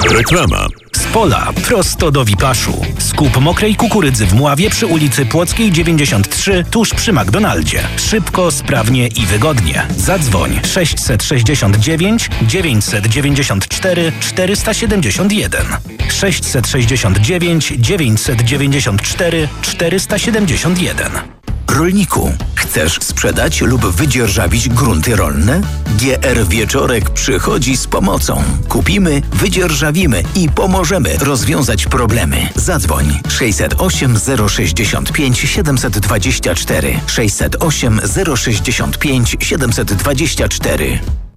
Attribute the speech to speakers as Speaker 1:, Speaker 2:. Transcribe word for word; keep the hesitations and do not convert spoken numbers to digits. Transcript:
Speaker 1: Reklama.
Speaker 2: Z pola prosto do Wipaszu. Skup mokrej kukurydzy w Mławie przy ulicy Płockiej dziewięćdziesiąt trzy, tuż przy McDonaldzie. Szybko, sprawnie i wygodnie. Zadzwoń sześćset sześćdziesiąt dziewięć dziewięćset dziewięćdziesiąt cztery czterysta siedemdziesiąt jeden. sześćset sześćdziesiąt dziewięć dziewięćset dziewięćdziesiąt cztery czterysta siedemdziesiąt jeden.
Speaker 3: Rolniku, chcesz sprzedać lub wydzierżawić grunty rolne? G R Wieczorek przychodzi z pomocą. Kupimy, wydzierżawimy i pomożemy rozwiązać problemy. Zadzwoń sześćset osiem zero sześćdziesiąt pięć siedemset dwadzieścia cztery sześćset osiem zero sześćdziesiąt pięć siedemset dwadzieścia cztery.